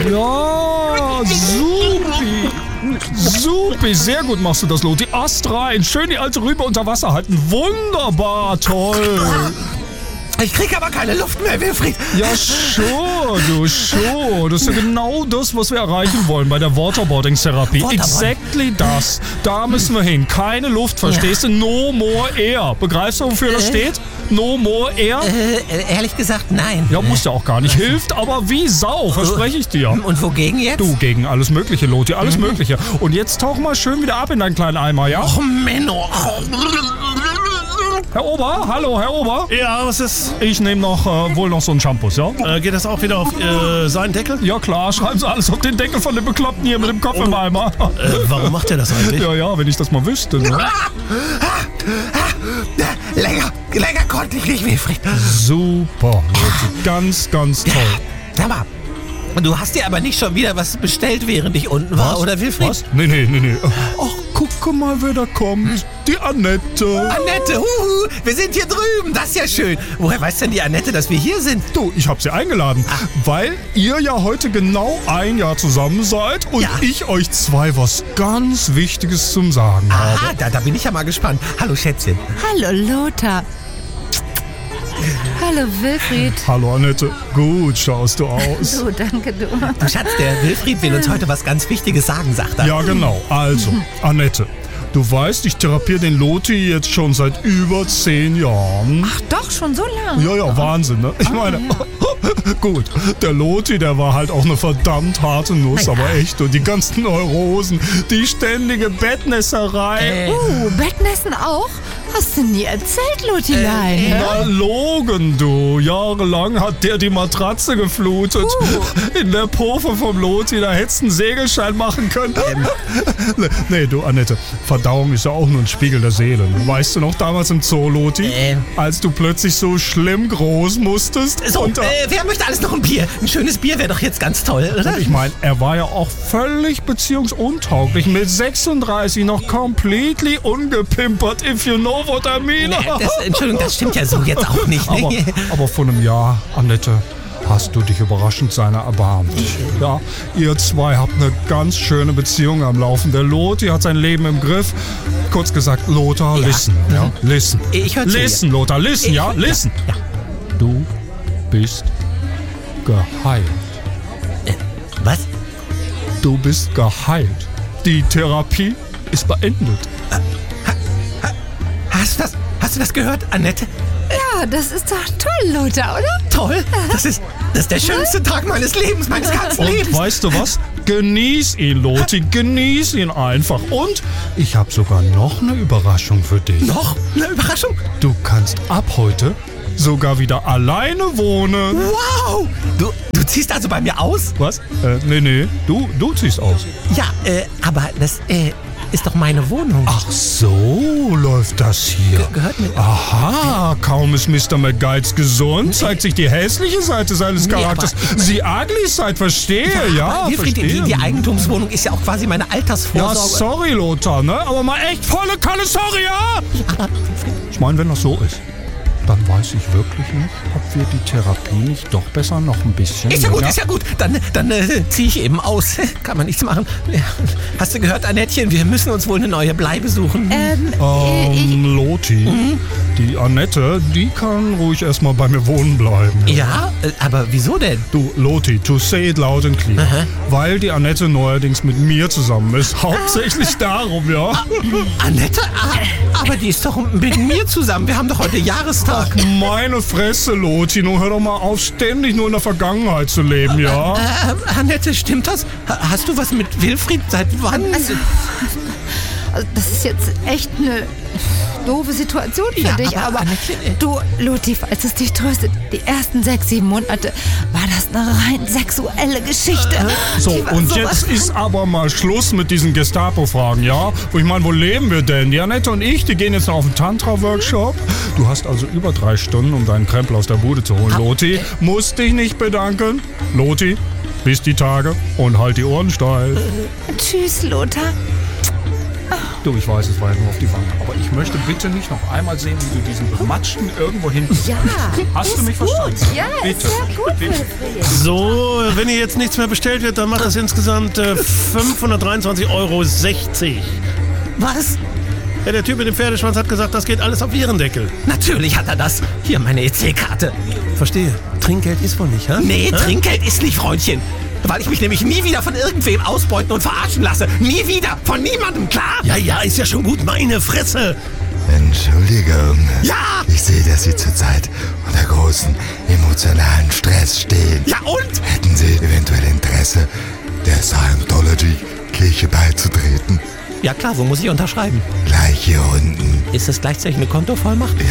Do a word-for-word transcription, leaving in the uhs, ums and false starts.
Ja, supi. Supi, sehr gut machst du das, Lotti. Ast rein, schön die alte Rübe unter Wasser halten. Wunderbar, toll. Ich krieg aber keine Luft mehr, Wilfried. Ja, schon, du, schon. Das ist ja genau das, was wir erreichen wollen bei der Waterboarding-Therapie. Waterboarding. Exactly das. Da müssen wir hin. Keine Luft, verstehst du? No more air. Begreifst du, wofür das steht? No more air? Äh, ehrlich gesagt, nein. Ja, muss ja auch gar nicht. Hilft aber wie Sau, verspreche ich dir. Und wogegen jetzt? Du, gegen alles Mögliche, Lotti, alles mhm. Mögliche. Und jetzt tauch mal schön wieder ab in deinen kleinen Eimer, ja? Och, Menno. Herr Ober, hallo, Herr Ober. Ja, was ist? Ich nehme noch äh, wohl noch so einen Shampoo, ja? Äh, geht das auch wieder auf äh, seinen Deckel? Ja klar, schreiben Sie alles auf den Deckel von dem Bekloppten hier mit dem Kopf im Eimer. Äh, warum macht er das eigentlich? Ja, ja, wenn ich das mal wüsste. Ne? Länger, länger konnte ich nicht, Wilfried. Super, Leute, ganz, ganz toll. Sag mal, du hast dir aber nicht schon wieder was bestellt, während ich unten war, Was? oder Wilfried? Was? Nee, nee, nee, nee. Ach, guck mal, wer da kommt. Die Annette. Annette, huhu, wir sind hier drüben, das ist ja schön. Woher weiß denn die Annette, dass wir hier sind? Du, ich hab sie eingeladen, Ach. weil ihr ja heute genau ein Jahr zusammen seid und Ja. ich euch zwei was ganz Wichtiges zum Sagen Ah, habe. da, da bin ich ja mal gespannt. Hallo, Schätzchen. Hallo Lothar. Hallo Wilfried. Hallo Annette, gut schaust du aus. So, danke du. Du Schatz, der Wilfried will uns heute was ganz Wichtiges sagen, sagt er. Ja, genau. Also, Annette, du weißt, ich therapiere den Lotti jetzt schon seit über zehn Jahren. Ach doch, schon so lang? Ja, ja, Wahnsinn, ne? Ich meine, gut, der Lotti, der war halt auch eine verdammt harte Nuss, Ja. aber echt. Und die ganzen Neurosen, die ständige Bettnässerei. Äh, Uh, Bettnässen auch? Hast du nie erzählt, Lotilein? Äh, ne? Na, logen, du. Jahrelang hat der die Matratze geflutet. In der Pofe vom Lotti, da hättest du einen Segelschein machen können. Nee, nee, du, Annette, Verdauung ist ja auch nur ein Spiegel der Seele. Ne? Weißt du noch damals im Zoo, Lotti? Äh. Als du plötzlich so schlimm groß musstest? so, und, äh, wer möchte alles noch ein Bier? Ein schönes Bier wäre doch jetzt ganz toll, oder? Ich meine, er war ja auch völlig beziehungsuntauglich. Mit sechsunddreißig noch completely ungepimpert, if you know what I mean. Nee, das, Entschuldigung, das stimmt ja so jetzt auch nicht. Aber, Ne? aber vor einem Jahr, Annette, hast du dich überraschend seiner erbarmt. Ja, ihr zwei habt eine ganz schöne Beziehung am Laufen. Der Lothi hat sein Leben im Griff. Kurz gesagt, Lothar, Ja. listen. Ja, listen. Ich hör zu, Listen, Lothar, listen, Ich- ja, listen. Ja. Du bist geheilt. Was? Du bist geheilt. Die Therapie ist beendet. Hast du das, hast du das gehört, Annette? Ja, das ist doch toll, Lothar, oder? Toll. Das ist, das ist der schönste Tag meines Lebens, meines ganzen Und Lebens. weißt du was? Genieß ihn, Lothi, genieß ihn einfach. Und ich habe sogar noch eine Überraschung für dich. Noch eine Überraschung? Du kannst ab heute sogar wieder alleine wohnen. Wow. Du, du ziehst also bei mir aus? Was? Äh, nee, nee, du, du ziehst aus. Ja, äh, aber das äh, ist doch meine Wohnung. Ach so läuft das hier. Ge- gehört mir. Aha, kaum ist Mister McGuides gesund, zeigt sich die hässliche Seite seines Nee, Charakters. aber ich mein- Sie ugly Side, verstehe, ja, aber Wilfried, die, verstehe. die Eigentumswohnung ist ja auch quasi meine Ja, Altersvorsorge. sorry, Lothar, ne? Aber mal echt volle Kalle, sorry, ja? Aber Wilfried, Ich meine, wenn das so ist, dann weiß ich wirklich nicht, ob wir die Therapie nicht doch besser noch ein bisschen... ist ja gut, länger- ist ja gut. Dann, dann äh, ziehe ich eben aus. Kann man nichts machen. Ja. Hast du gehört, Annettchen? Wir müssen uns wohl eine neue Bleibe suchen. Ähm, äh, ich, Ähm, Lothi, die Annette, die kann ruhig erstmal bei mir wohnen bleiben. Ja, äh, aber wieso denn? Du, Lothi, to say it loud and clear. Weil die Annette neuerdings mit mir zusammen ist. Hauptsächlich darum, ja. Annette? Ah, aber die ist doch mit mir zusammen. Wir haben doch heute Jahrestag. Ach, meine Fresse, Lothi. Nun hör doch mal auf, ständig nur in der Vergangenheit zu leben, ja? Äh, Annette, stimmt das? Ha- Hast du was mit Wilfried? Seit wann? also, also, das ist jetzt echt eine doofe Situation für Ja, dich, aber aber, Annette, äh, du, Lothi, falls es dich tröstet, die ersten sechs, sieben Monate war das eine rein sexuelle Geschichte. So, Die war und sowas jetzt ist aber mal Schluss mit diesen Gestapo-Fragen, ja? Wo ich meine, wo leben wir denn? Die Annette und ich, die gehen jetzt noch auf einen Tantra-Workshop. Du hast also über drei Stunden, um deinen Krempel aus der Bude zu holen, Lothi. Musst dich nicht bedanken. Lothi, bis die Tage und halt die Ohren steif. Tschüss, Lothar. Du, ich weiß, es war ja nur auf die Wange. Aber ich möchte bitte nicht noch einmal sehen, wie du diesen bematschten irgendwo hinten. Ja, Hast ist du mich gut. verstanden? Ja, Bitte. ist sehr gut, Bitte. Wilfried. So, wenn hier jetzt nichts mehr bestellt wird, dann macht das insgesamt äh, fünfhundertdreiundzwanzig Euro sechzig. Was? Ja, der Typ mit dem Pferdeschwanz hat gesagt, das geht alles auf Ihren Deckel. Natürlich hat er das. Hier meine E C-Karte. Verstehe. Trinkgeld ist wohl nicht, hä? Nee, Hä? Trinkgeld ist nicht, Freundchen. Weil ich mich nämlich nie wieder von irgendwem ausbeuten und verarschen lasse. Nie wieder. Von niemandem, klar? Ja, ja, ist ja schon gut. Meine Fresse. Entschuldigung. Ja! Ich sehe, dass Sie zurzeit unter großen emotionalen Stress stehen. Ja und? Hätten Sie eventuell Interesse, der Scientology-Kirche beizutreten? Ja klar, wo muss ich unterschreiben? Gleich hier unten. Ist das gleichzeitig eine Kontovollmacht?